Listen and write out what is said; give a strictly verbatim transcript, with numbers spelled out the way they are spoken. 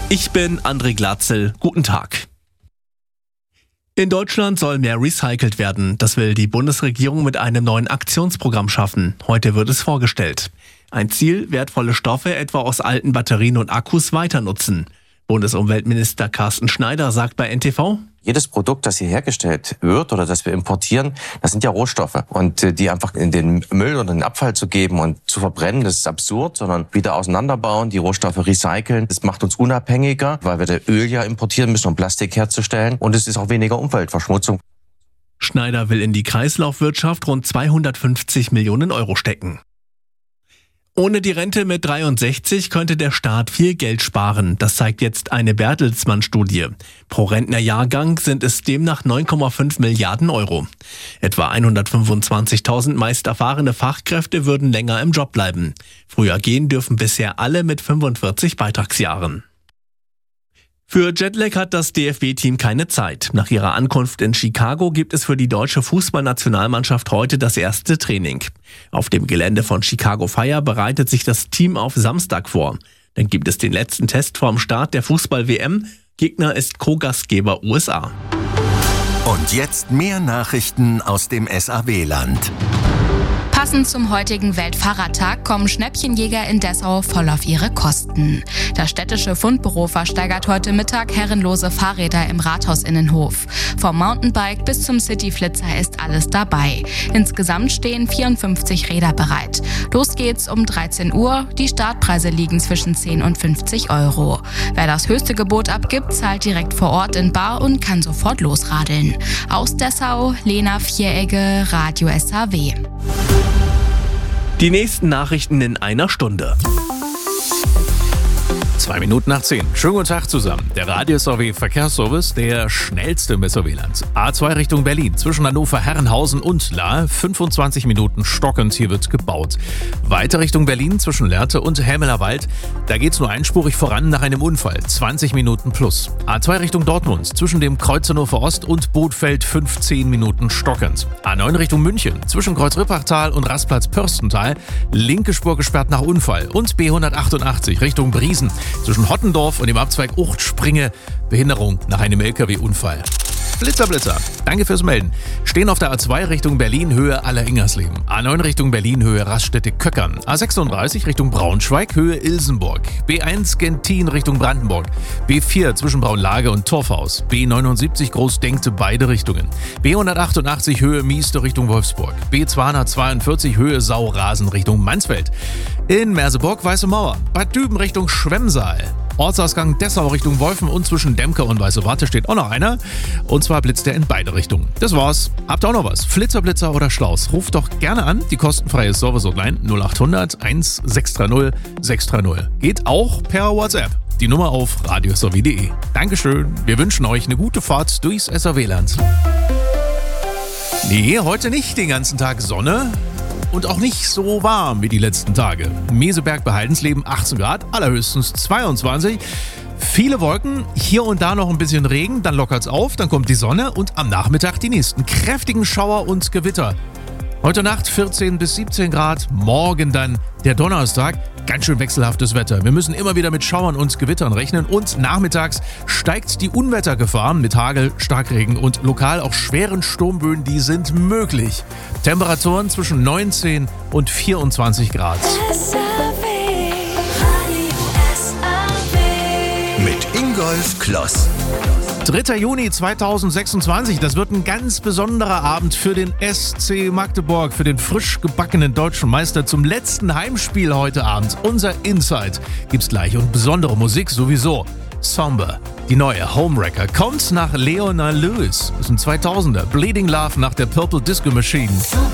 Ich bin André Glatzel. Guten Tag. In Deutschland soll mehr recycelt werden. Das will die Bundesregierung mit einem neuen Aktionsprogramm schaffen. Heute wird es vorgestellt. Ein Ziel, wertvolle Stoffe etwa aus alten Batterien und Akkus weiter nutzen. Bundesumweltminister Carsten Schneider sagt bei N T V: Jedes Produkt, das hier hergestellt wird oder das wir importieren, das sind ja Rohstoffe. Und die einfach in den Müll oder den Abfall zu geben und zu verbrennen, das ist absurd, sondern wieder auseinanderbauen, die Rohstoffe recyceln. Das macht uns unabhängiger, weil wir das Öl ja importieren müssen, um Plastik herzustellen. Und es ist auch weniger Umweltverschmutzung. Schneider will in die Kreislaufwirtschaft rund zweihundertfünfzig Millionen Euro stecken. Ohne die Rente mit dreiundsechzig könnte der Staat viel Geld sparen. Das zeigt jetzt eine Bertelsmann-Studie. Pro Rentnerjahrgang sind es demnach neun Komma fünf Milliarden Euro. Etwa hundertfünfundzwanzigtausend meist erfahrene Fachkräfte würden länger im Job bleiben. Früher gehen dürfen bisher alle mit fünfundvierzig Beitragsjahren. Für Jetlag hat das D F B-Team keine Zeit. Nach ihrer Ankunft in Chicago gibt es für die deutsche Fußballnationalmannschaft heute das erste Training. Auf dem Gelände von Chicago Fire bereitet sich das Team auf Samstag vor. Dann gibt es den letzten Test vorm Start der Fußball-W M. Gegner ist Co-Gastgeber U S A. Und jetzt mehr Nachrichten aus dem S A W-Land. Passend zum heutigen Weltfahrradtag kommen Schnäppchenjäger in Dessau voll auf ihre Kosten. Das städtische Fundbüro versteigert heute Mittag herrenlose Fahrräder im Rathaus-Innenhof. Vom Mountainbike bis zum Cityflitzer ist alles dabei. Insgesamt stehen vierundfünfzig Räder bereit. Los geht's um dreizehn Uhr. Die Startpreise liegen zwischen zehn und fünfzig Euro. Wer das höchste Gebot abgibt, zahlt direkt vor Ort in bar und kann sofort losradeln. Aus Dessau, Lena Vieregge, Radio S A W. Die nächsten Nachrichten in einer Stunde. Zwei Minuten nach zehn. Schönen guten Tag zusammen. Der Radio S A W Verkehrsservice, der schnellste im S A W-Land. A zwei Richtung Berlin, zwischen Hannover, Herrenhausen und Lahr, fünfundzwanzig Minuten stockend, hier wird gebaut. Weiter Richtung Berlin, zwischen Lehrte und Helmelerwald, da geht's nur einspurig voran nach einem Unfall, zwanzig Minuten plus. A zwei Richtung Dortmund, zwischen dem Kreuz Hannover Ost und Bothfeld, fünfzehn Minuten stockend. A neun Richtung München, zwischen Kreuz Rippachtal und Rastplatz Pörstental, linke Spur gesperrt nach Unfall. Und B hundertachtundachtzig Richtung Briesen, zwischen Hottendorf und dem Abzweig Uchtspringe, Behinderung nach einem L K W-Unfall. Blitzer, Blitzer, danke fürs Melden. Stehen auf der A zwei Richtung Berlin, Höhe Aller-Ingersleben. A neun Richtung Berlin, Höhe Raststätte-Köckern. A sechsunddreißig Richtung Braunschweig, Höhe Ilsenburg. B eins Gentin Richtung Brandenburg. B vier zwischen Braunlage und Torfhaus. B neunundsiebzig Großdenkte beide Richtungen. B hundertachtundachtzig Höhe Mieste Richtung Wolfsburg. B zweihundertzweiundvierzig Höhe Saurasen Richtung Mansfeld. In Merseburg Weiße Mauer. Bad Düben Richtung Schwemmsaal. Ortsausgang Dessau Richtung Wolfen und zwischen Demke und Weiße Warte steht auch noch einer. Und zwar blitzt er in beide Richtungen. Das war's. Habt ihr auch noch was? Flitzer, Blitzer oder Schlaus? Ruft doch gerne an. Die kostenfreie Service-Hotline null achthundert eins sechs drei null sechs drei null. Geht auch per WhatsApp. Die Nummer auf radio s a w punkt d e. Dankeschön. Wir wünschen euch eine gute Fahrt durchs S A W-Land. Nee, heute nicht den ganzen Tag Sonne. Und auch nicht so warm wie die letzten Tage. Meseberg bei Haldensleben achtzehn Grad, allerhöchstens zweiundzwanzig. Viele Wolken, hier und da noch ein bisschen Regen, dann lockert's auf, dann kommt die Sonne und am Nachmittag die nächsten kräftigen Schauer und Gewitter. Heute Nacht vierzehn bis siebzehn Grad, morgen dann der Donnerstag. Ganz schön wechselhaftes Wetter. Wir müssen immer wieder mit Schauern und Gewittern rechnen und nachmittags steigt die Unwettergefahr mit Hagel, Starkregen und lokal auch schweren Sturmböen, die sind möglich. Temperaturen zwischen neunzehn und vierundzwanzig Grad. Mit Ingolf Kloss. dritter Juni zweitausendsechsundzwanzig, das wird ein ganz besonderer Abend für den S C Magdeburg, für den frisch gebackenen deutschen Meister zum letzten Heimspiel heute Abend. Unser Insight gibt's gleich und besondere Musik sowieso. Somber, die neue Homewrecker, kommt nach Leona Lewis, das ist ein zweitausender. Bleeding Love nach der Purple Disco Machine.